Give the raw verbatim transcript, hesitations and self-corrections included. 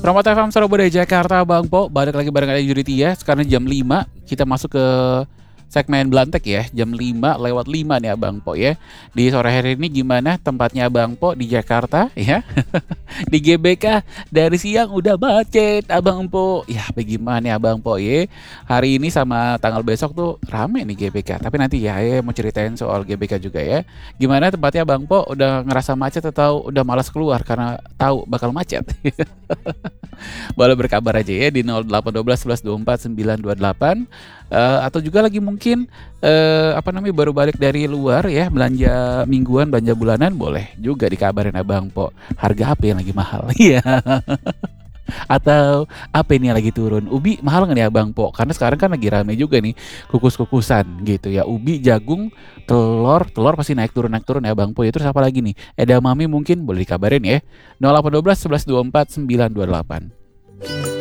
Promota F M Surabaya Jakarta, Bang Po. Balik lagi bareng ada Juditya. Sekarang jam lima kita masuk ke segmen Belantek ya. Jam lima lewat lima nih Abang Po ya. Di sore hari ini gimana tempatnya Abang Po di Jakarta ya? Di G B K dari siang udah macet Abang Po. Ya bagaimana ya Abang Po ya? Hari ini sama tanggal besok tuh rame nih G B K. Tapi nanti ya, ya mau ceritain soal G B K juga ya. Gimana tempatnya Bang Po? Udah ngerasa macet atau udah malas keluar karena tahu bakal macet? Boleh berkabar aja ya di nol delapan satu dua satu satu dua empat sembilan dua delapan uh, atau juga lagi mungkin uh, apa namanya baru balik dari luar ya, belanja mingguan, belanja bulanan, boleh juga dikabarin Abang Po. Harga apa yang lagi mahal? Iya. Atau apa ini yang lagi turun? Ubi mahal nggak nih Abang Po? Karena sekarang kan lagi rame juga nih kukus-kukusan gitu ya. Ubi, jagung, telur, telur pasti naik turun naik turun ya Abang Po. Ya terus apa lagi nih? Edamame mungkin boleh dikabarin ya. nol delapan satu dua satu satu dua empat sembilan dua delapan.